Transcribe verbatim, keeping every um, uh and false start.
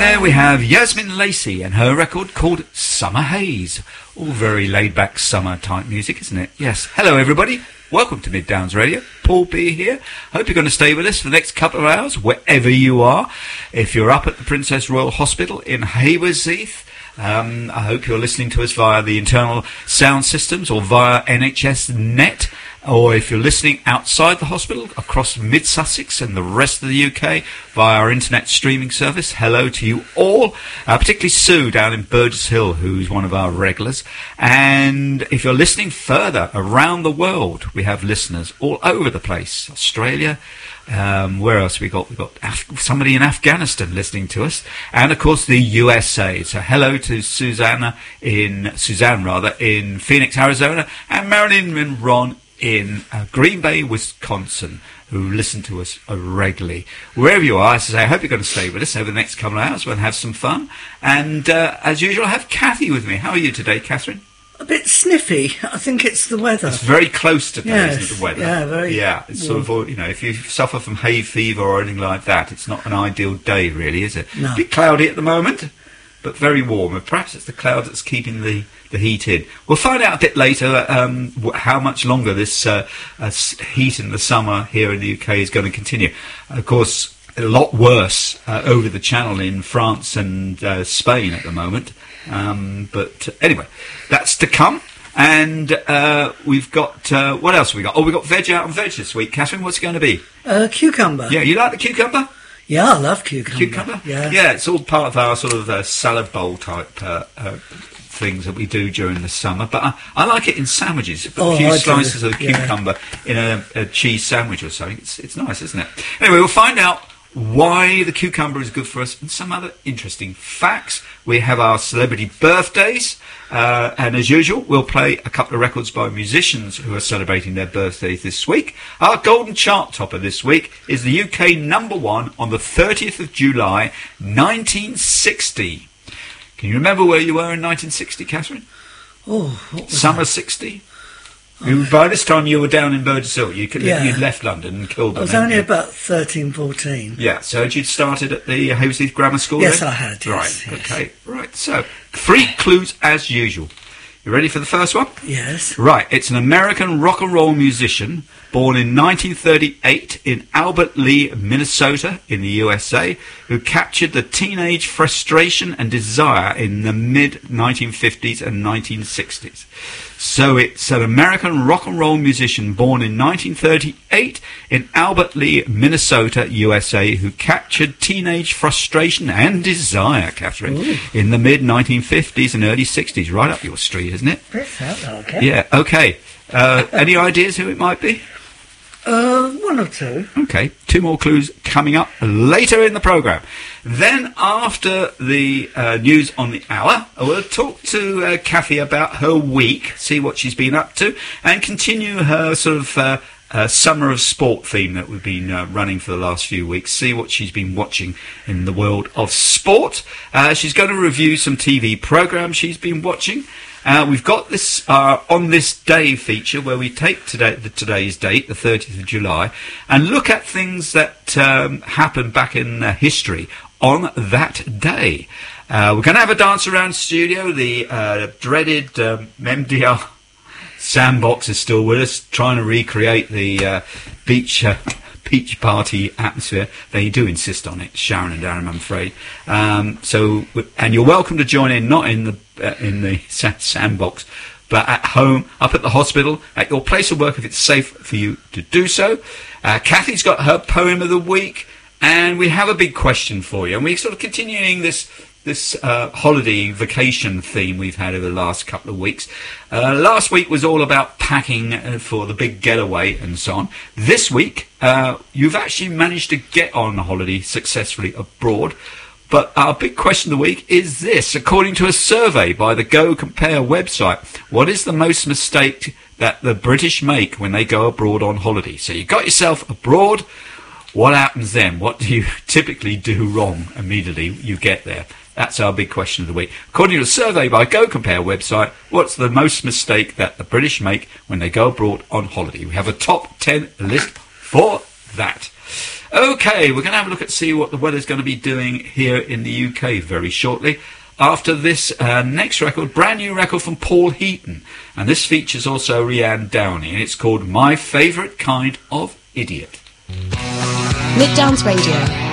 there we have Yasmin Lacey and her record called Summer Haze. All very laid-back summer-type music, isn't it? Yes. Hello, everybody. Welcome to Mid Downs Radio. Paul B here. Hope you're going to stay with us for the next couple of hours, wherever you are. If you're up at the Princess Royal Hospital in Haywards um, I hope you're listening to us via the internal sound systems or via N H S Net. Or if you're listening outside the hospital, across mid-Sussex and the rest of the U K, via our internet streaming service, hello to you all, uh, particularly Sue down in Burgess Hill, who's one of our regulars. And if you're listening further around the world, we have listeners all over the place. Australia, um, where else we got? We've got Af- somebody in Afghanistan listening to us. And, of course, the U S A. So hello to Susanna in, Suzanne rather, in Phoenix, Arizona, and Marilyn and Ron in uh, Green Bay, Wisconsin, who listen to us uh, regularly. Wherever you are, as I say, I hope you're going to stay with us over the next couple of hours. We'll have some fun. And uh, as usual, I have Kathy with me. How are you today, Catherine? A bit sniffy. I think it's the weather. It's very close today, yes. isn't it, the weather? Yeah, very. Yeah, it's sort of, you know, if you suffer from hay fever or anything like that, it's not an ideal day, really, is it? No. A bit cloudy at the moment, but very warm. And perhaps it's the cloud that's keeping the... the heat in. We'll find out a bit later um, wh- how much longer this uh, uh, heat in the summer here in the U K is going to continue. Of course, a lot worse uh, over the channel in France and uh, Spain at the moment. Um, but uh, anyway, that's to come. And uh, we've got, uh, what else have we got? Oh, we've got veg out and veg this week. Catherine, what's it going to be? Uh, cucumber. Yeah, you like the cucumber? Yeah, I love cucumber. Cucumber? Yeah. Yeah, it's all part of our sort of uh, salad bowl type uh, uh, things that we do during the summer, but I, I like it in sandwiches. Put Oh, a few I slices do. of Yeah. cucumber in a, a cheese sandwich or something. It's, it's nice, isn't it? Anyway, we'll find out why the cucumber is good for us and some other interesting facts. We have our celebrity birthdays, uh, and as usual, we'll play a couple of records by musicians who are celebrating their birthdays this week. Our golden chart topper this week is the U K number one on the thirtieth of July, nineteen sixty. Can you remember where you were in nineteen sixty, Catherine? Oh, what was Summer that? sixty? You, by this time you were down in Burgess Hill. You could, Yeah. You'd left London and Kilburn. I was hadn't only you? about thirteen, fourteen. Yeah, so you'd started at the Haywards Grammar School Yes, then? I had, yes, Right, yes. okay, right. So, three clues as usual. You ready for the first one? Yes. Right, it's an American rock and roll musician born in nineteen thirty-eight in Albert Lea, Minnesota, in the U S A, who captured the teenage frustration and desire in the mid nineteen fifties and nineteen sixties. So it's an American rock and roll musician born in nineteen thirty-eight in Albert Lea, Minnesota, U S A, who captured teenage frustration and desire, Catherine, Ooh. in the mid nineteen fifties and early sixties. Right up your street, isn't it? That sounds okay. Yeah, okay. Uh, any ideas who it might be? Uh, one or two. Okay, two more clues coming up later in the programme. Then, after the uh, news on the hour, we'll talk to uh, Kathy about her week, see what she's been up to, and continue her sort of uh, uh, summer of sport theme that we've been uh, running for the last few weeks, see what she's been watching in the world of sport. Uh, she's going to review some T V programmes she's been watching. Uh, we've got this uh, On This Day feature where we take today, the, today's date, the thirtieth of July, and look at things that um, happened back in uh, history on that day. Uh, we're going to have a dance around studio. The uh, dreaded um, M D R Sandbox is still with us, trying to recreate the uh, beach uh, beach party atmosphere. They do insist on it, Sharon and Darren, I'm afraid. Um, so, and you're welcome to join in, not in the uh, in the sa- sandbox, but at home, up at the hospital, at your place of work if it's safe for you to do so. Uh, Kathy's got her poem of the week, and we have a big question for you. And we're sort of continuing this this uh, holiday vacation theme we've had over the last couple of weeks. Uh, last week was all about packing uh, for the big getaway and so on. This week, uh, you've actually managed to get on a holiday successfully abroad. But our big question of the week is this. According to a survey by the Go Compare website, what is the most mistake that the British make when they go abroad on holiday? So you got yourself abroad. What happens then? What do you typically do wrong immediately you get there? That's our big question of the week. According to a survey by Go Compare website, what's the most mistake that the British make when they go abroad on holiday? We have a top ten list for that. Okay, we're going to have a look at see what the weather's going to be doing here in the U K very shortly. After this uh, next record, brand new record from Paul Heaton. And this features also Rhiannon Downey, and it's called My Favourite Kind of Idiot. Mid Downs Radio.